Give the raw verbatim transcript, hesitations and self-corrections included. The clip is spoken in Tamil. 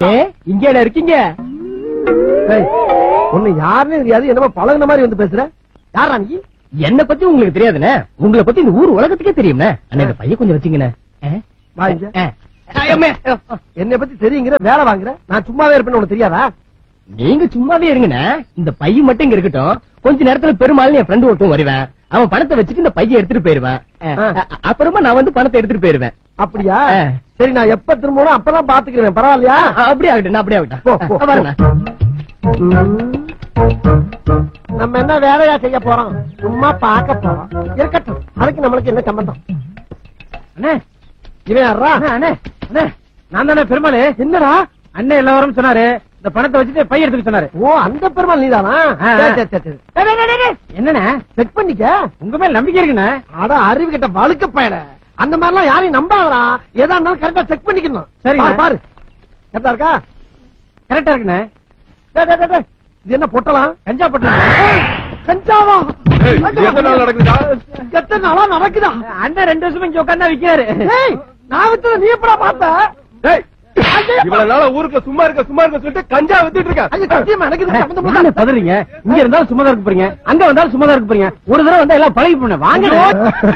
அண்ணே இங்க இருக்கீங்க. ஒண்ணு யாருன்னு தெரியாது, என்னமோ பழகுன மாதிரி வந்து பேசுற. யாரா நீ? என்ன பத்தி உங்களுக்கு தெரியாதுண்ணே, உங்களை பத்தி இந்த ஊர் உலகத்துக்கே தெரியும்ண்ணே. அண்ணே இந்த பையன் கொஞ்சம் வச்சுங்கண்ணே. என்னை பத்தி தெரியுங்கிற, வேலை வாங்குற, நான் சும்மாவே இருப்பேன்னு உனக்கு தெரியாதா? நீங்க சும்மாவே இருங்கண்ணே, இந்த பையன் மட்டும் இங்க இருக்கட்டும். கொஞ்ச நேரத்துல பெருமாள் என் ஃப்ரெண்டு ஒருத்தன் வருவேன், அவன் பணத்தை வச்சுட்டு இந்த பையன் எடுத்துட்டு போயிருவேன். அப்புறமா நான் வந்து பணத்தை எடுத்துட்டு போயிருவேன். அப்படியா? சரி, நான் எப்ப திரும்பணும் அப்பதான் பாத்துக்கிறேன். பரவாயில்லையா? அப்படியே ஆகட்டும், அப்படியே ஆகட்டும். வரேண்ணா. நம்ம என்ன வேலையா செய்ய போறோம்? சும்மா பாக்க போறோம். இருக்கட்டும், அதுக்கு நம்மளுக்கு என்ன சம்பந்தம்? அண்ணே இவன் யாரா? அண்ணே அண்ணே நான் தானே பெருமாள். என்னடா அண்ணே எல்லாரும் சொன்னாரு, இந்த பணத்தை வச்சுட்டு பைய எடுத்துக்க சொன்னாரு. ஓ, அந்த பெருமாள் நீதானா? என்னண்ணே செக் பண்ணிக்க, உங்க மேல நம்பிக்கை இருக்குண்ணே. அட அறிவு கிட்ட வழுக்க பயல, அந்த மாதிரி எல்லாம் யாரையும் நம்பாதடா. ஏதா இருந்தாலும் கரெக்டா செக் பண்ணிக்கணும். சரி பாரு, கரெக்டா இருக்கா? கரெக்டா இருக்குண்ணே. இது என்ன பொட்டலாம்? கஞ்சா பொட்டலாம். கஞ்சாவா? நடக்குதா? எத்தனை நாளா நடக்குதா? அண்ணன் ரெண்டு வருஷமா இங்க உட்கார்ந்தா விக்கிறாரு. நான் வித்தத நீ எப்படா பார்த்த? இவ்வளவு நாள ஊருக்கு சும்மா இருக்க சும்மா இருக்க சொல்லிட்டு கஞ்சா வித்துட்டு இருக்க. பதறீங்க. இங்க இருந்தாலும் சும்மா தான் இருக்க போறீங்க, அங்க வந்தாலும் சும்மா தான் இருக்க போறீங்க. ஒரு தடவை வந்தா எல்லாம் பழகி போன வாங்க.